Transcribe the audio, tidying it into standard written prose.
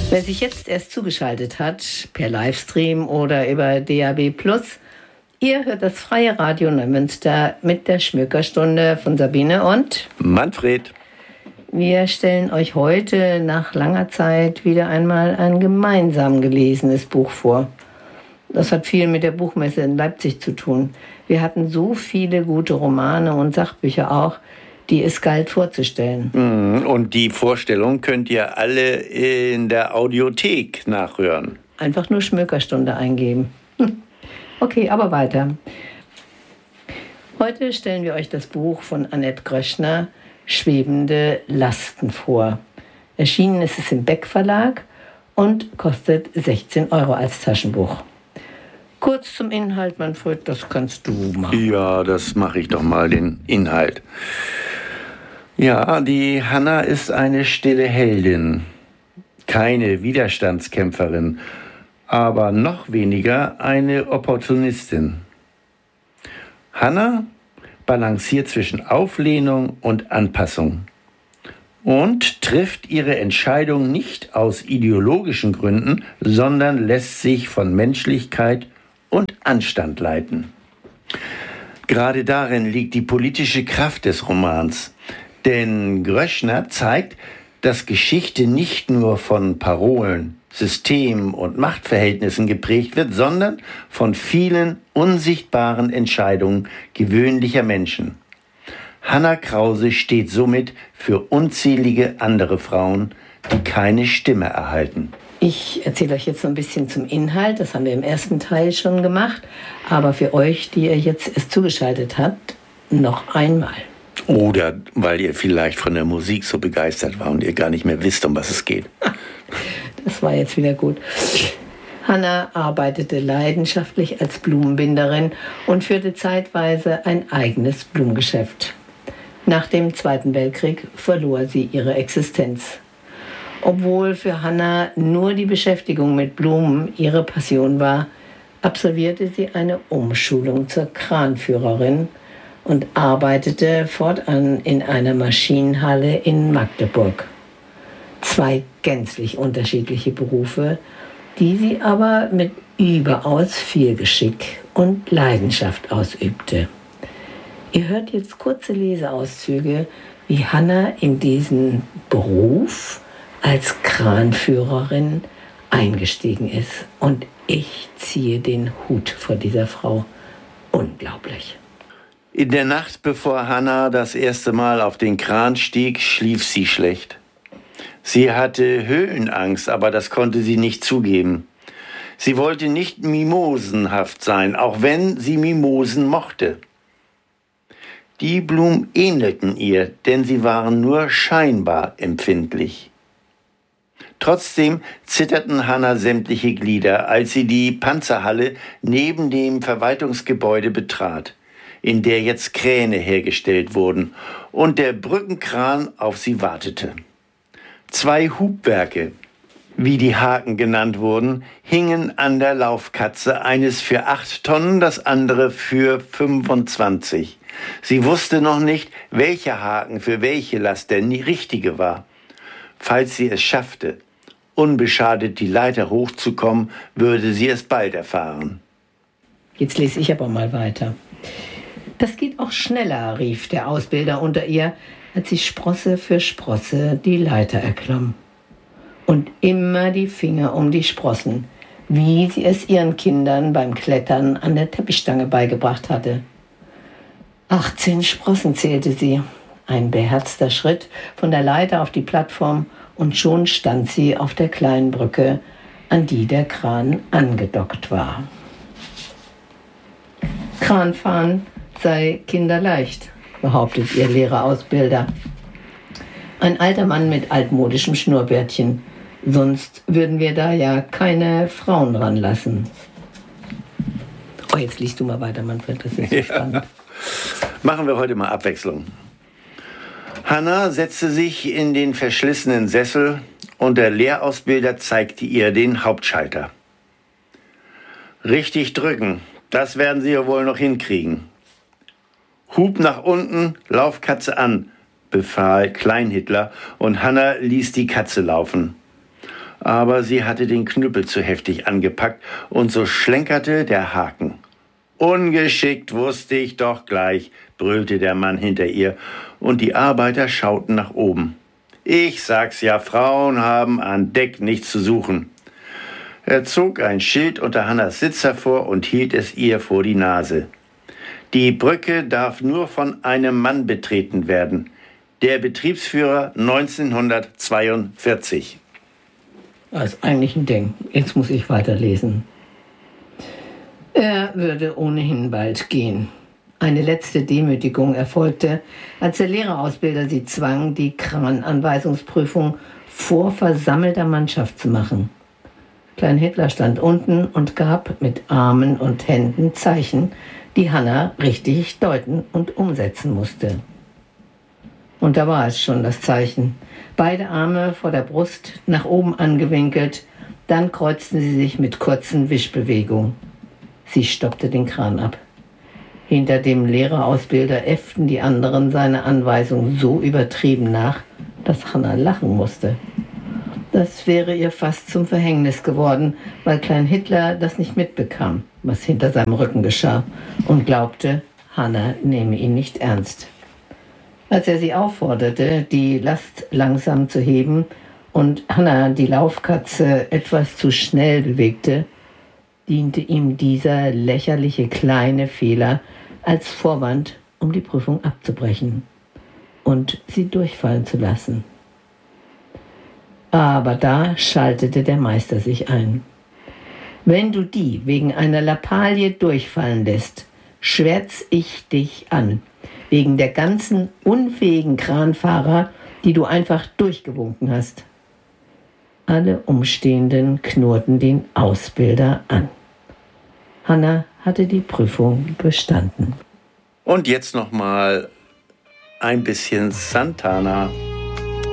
Wer sich jetzt erst zugeschaltet hat, per Livestream oder über DAB+, ihr hört das Freie Radio Neumünster mit der Schmökerstunde von Sabine und Manfred. Wir stellen euch heute nach langer Zeit wieder einmal ein gemeinsam gelesenes Buch vor. Das hat viel mit der Buchmesse in Leipzig zu tun. Wir hatten so viele gute Romane und Sachbücher auch, die es galt vorzustellen. Und die Vorstellung könnt ihr alle in der Audiothek nachhören. Einfach nur Schmökerstunde eingeben. Okay, aber weiter. Heute stellen wir euch das Buch von Annette Gröschner, Schwebende Lasten, vor. Erschienen ist es im Beck Verlag und kostet 16 € als Taschenbuch. Kurz zum Inhalt, Manfred, das kannst du machen. Ja, das mache ich doch mal, den Inhalt. Ja, die Hanna ist eine stille Heldin, keine Widerstandskämpferin, aber noch weniger eine Opportunistin. Hanna balanciert zwischen Auflehnung und Anpassung und trifft ihre Entscheidung nicht aus ideologischen Gründen, sondern lässt sich von Menschlichkeit und Anstand leiten. Gerade darin liegt die politische Kraft des Romans, denn Gröschner zeigt, dass Geschichte nicht nur von Parolen, Systemen und Machtverhältnissen geprägt wird, sondern von vielen unsichtbaren Entscheidungen gewöhnlicher Menschen. Hanna Krause steht somit für unzählige andere Frauen, die keine Stimme erhalten. Ich erzähle euch jetzt so ein bisschen zum Inhalt, das haben wir im ersten Teil schon gemacht, aber für euch, die ihr jetzt erst zugeschaltet habt, noch einmal. Oder weil ihr vielleicht von der Musik so begeistert war und ihr gar nicht mehr wisst, um was es geht. Das war jetzt wieder gut. Hanna arbeitete leidenschaftlich als Blumenbinderin und führte zeitweise ein eigenes Blumengeschäft. Nach dem Zweiten Weltkrieg verlor sie ihre Existenz. Obwohl für Hanna nur die Beschäftigung mit Blumen ihre Passion war, absolvierte sie eine Umschulung zur Kranführerin und arbeitete fortan in einer Maschinenhalle in Magdeburg. 2 gänzlich unterschiedliche Berufe, die sie aber mit überaus viel Geschick und Leidenschaft ausübte. Ihr hört jetzt kurze Leseauszüge, wie Hanna in diesen Beruf als Kranführerin eingestiegen ist. Und ich ziehe den Hut vor dieser Frau. Unglaublich. In der Nacht, bevor Hanna das erste Mal auf den Kran stieg, schlief sie schlecht. Sie hatte Höhenangst, aber das konnte sie nicht zugeben. Sie wollte nicht mimosenhaft sein, auch wenn sie Mimosen mochte. Die Blumen ähnelten ihr, denn sie waren nur scheinbar empfindlich. Trotzdem zitterten Hanna sämtliche Glieder, als sie die Panzerhalle neben dem Verwaltungsgebäude betrat, in der jetzt Kräne hergestellt wurden und der Brückenkran auf sie wartete. 2 Hubwerke, wie die Haken genannt wurden, hingen an der Laufkatze, eines für 8 Tonnen, das andere für 25. Sie wusste noch nicht, welcher Haken für welche Last der richtige war. Falls sie es schaffte, unbeschadet die Leiter hochzukommen, würde sie es bald erfahren. Jetzt lese ich aber mal weiter. Das geht auch schneller, rief der Ausbilder unter ihr, als sie Sprosse für Sprosse die Leiter erklomm. Und immer die Finger um die Sprossen, wie sie es ihren Kindern beim Klettern an der Teppichstange beigebracht hatte. 18 Sprossen zählte sie, ein beherzter Schritt von der Leiter auf die Plattform, und schon stand sie auf der kleinen Brücke, an die der Kran angedockt war. Kranfahren sei kinderleicht, behauptet ihr Lehrerausbilder. Ein alter Mann mit altmodischem Schnurrbärtchen. Sonst würden wir da ja keine Frauen ranlassen. Oh, jetzt liest du mal weiter, Manfred, das ist so spannend. Machen wir heute mal Abwechslung. Hanna setzte sich in den verschlissenen Sessel und der Lehrausbilder zeigte ihr den Hauptschalter. Richtig drücken, das werden Sie ja wohl noch hinkriegen. Hub nach unten, Laufkatze an, befahl Kleinhitler und Hanna ließ die Katze laufen. aber sie hatte den Knüppel zu heftig angepackt und so schlenkerte der Haken. »Ungeschickt wusste ich doch gleich«, brüllte der Mann hinter ihr, und die Arbeiter schauten nach oben. »Ich sag's ja, Frauen haben an Deck nichts zu suchen.« Er zog ein Schild unter Hannas Sitz hervor und hielt es ihr vor die Nase. »Die Brücke darf nur von einem Mann betreten werden. Der Betriebsführer 1942. Das ist eigentlich ein Ding. Jetzt muss ich weiterlesen. Er würde ohnehin bald gehen. Eine letzte Demütigung erfolgte, als der Lehrerausbilder sie zwang, die Krananweisungsprüfung vor versammelter Mannschaft zu machen. Klein Hitler stand unten und gab mit Armen und Händen Zeichen, die Hanna richtig deuten und umsetzen musste. Und da war es schon, das Zeichen. Beide Arme vor der Brust, nach oben angewinkelt, dann kreuzten sie sich mit kurzen Wischbewegungen. Sie stoppte den Kran ab. Hinter dem Lehrerausbilder äfften die anderen seine Anweisung so übertrieben nach, dass Hanna lachen musste. Das wäre ihr fast zum Verhängnis geworden, weil Klein Hitler das nicht mitbekam, was hinter seinem Rücken geschah, und glaubte, Hanna nehme ihn nicht ernst. Als er sie aufforderte, die Last langsam zu heben und Hanna die Laufkatze etwas zu schnell bewegte, diente ihm dieser lächerliche kleine Fehler als Vorwand, um die Prüfung abzubrechen und sie durchfallen zu lassen. Aber da schaltete der Meister sich ein. »Wenn du die wegen einer Lappalie durchfallen lässt, schwärz ich dich an, wegen der ganzen unfähigen Kranfahrer, die du einfach durchgewunken hast.« Alle Umstehenden knurrten den Ausbilder an. Hanna hatte die Prüfung bestanden. Und jetzt noch mal ein bisschen Santana.